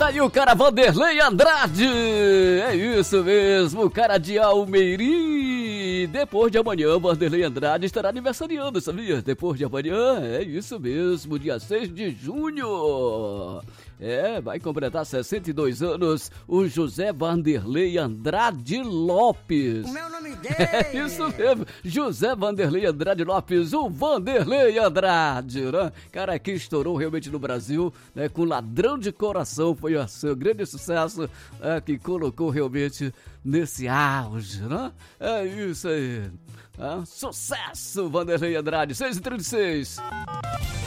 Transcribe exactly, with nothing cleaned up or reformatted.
Tá aí o cara Vanderlei Andrade. É isso mesmo, o cara de Almeirim. Depois de amanhã, Vanderlei Andrade estará aniversariando, sabia? Depois de amanhã, é isso mesmo, dia seis de junho. É, vai completar sessenta e dois anos o José Vanderlei Andrade Lopes. O meu nome dele. É isso mesmo, José Vanderlei Andrade Lopes, o Vanderlei Andrade, né? Cara que estourou realmente no Brasil, né? Com Ladrão de Coração, foi o seu grande sucesso, né? Que colocou realmente nesse auge, né? É isso aí. Ah, sucesso, Vanderlei Andrade, seis e trinta e seis.